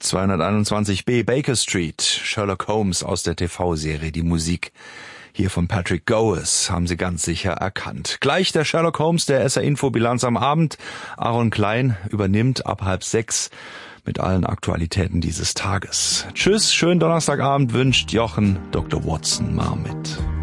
221b Baker Street, Sherlock Holmes aus der TV-Serie, die Musik hier von Patrick Goes, haben Sie ganz sicher erkannt. Gleich der Sherlock Holmes, der SR-Info-Bilanz am Abend. Aaron Klein übernimmt ab 5:30 mit allen Aktualitäten dieses Tages. Tschüss, schönen Donnerstagabend wünscht Jochen Dr. Watson Marmit.